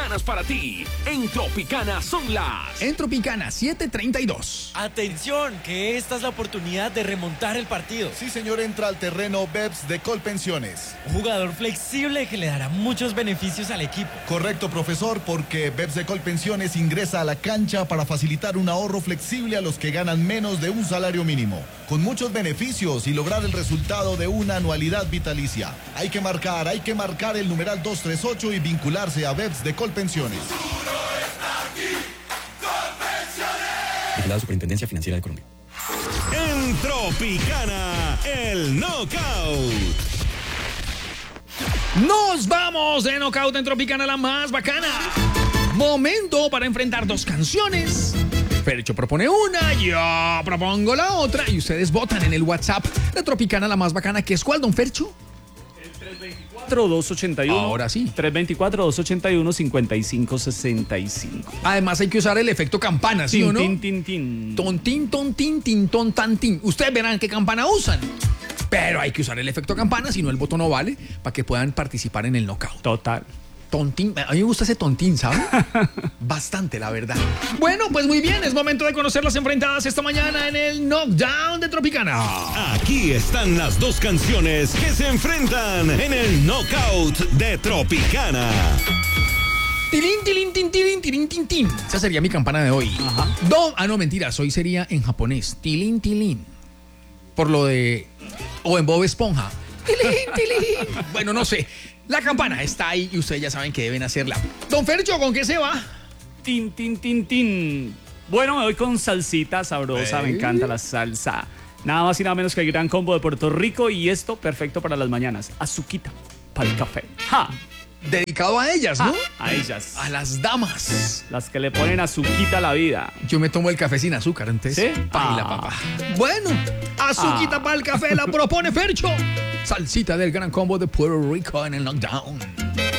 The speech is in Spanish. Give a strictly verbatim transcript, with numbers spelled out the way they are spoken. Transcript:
tropicanas para ti. En Tropicana son las... En Tropicana siete treinta y dos. Atención, que esta es la oportunidad de remontar el partido. Sí, señor, entra al terreno Beps de Colpensiones. Un jugador flexible que le dará muchos beneficios al equipo. Correcto, profesor, porque Beps de Colpensiones ingresa a la cancha para facilitar un ahorro flexible a los que ganan menos de un salario mínimo, con muchos beneficios y lograr el resultado de una anualidad vitalicia. Hay que marcar, hay que marcar el numeral dos tres ocho y vincularse a Beps de Colpensiones. La Superintendencia Financiera de Colombia. En Tropicana, el Knockout. Nos vamos de Knockout en Tropicana, la más bacana. Momento para enfrentar dos canciones. Fercho propone una, yo propongo la otra y ustedes votan en el WhatsApp de Tropicana, la más bacana, que es ¿cuál, don Fercho? El tres veinticuatro, dos ochenta y uno. Ahora sí. tres veinticuatro, dos ochenta y uno, cincuenta y cinco sesenta y cinco. Además hay que usar el efecto campana, ¿sí Tin, o no? tin, tin, tin. Tontín, tontín, tin, ton, tan, tin. Ustedes verán qué campana usan. Pero hay que usar el efecto campana, si no el voto no vale, para que puedan participar en el knockout. Total. Tontín, a mí me gusta ese tontín, ¿sabes? Bastante, la verdad. Bueno, pues muy bien, es momento de conocer las enfrentadas esta mañana en el Knockdown de Tropicana. Aquí están las dos canciones que se enfrentan en el Knockout de Tropicana. Tilín, tilín, tin, tilín, tilín, tin, tin. Esa sería mi campana de hoy. Ajá. Do, ah, no, mentiras, hoy sería en japonés. Tilín, tilín. Por lo de... O en Bob Esponja. Tilín, tilín. Bueno, no sé. La campana está ahí y ustedes ya saben que deben hacerla. Don Fercho, ¿con qué se va? Tin, tin, tin, tin. Bueno, me voy con salsita sabrosa. ¿Eh? Me encanta la salsa. Nada más y nada menos que el gran combo de Puerto Rico. Y esto perfecto para las mañanas. Azuquita para el café. ¡Ja! Dedicado a ellas, ¿no? Ah, a ellas. A las damas. Las que le ponen azuquita a la vida. Yo me tomo el café sin azúcar, entonces. ¿Sí? Paila, Ah. papá. Bueno, azuquita Ah. para el café la propone Fercho. Salsita del gran combo de Puerto Rico en el Knockdown.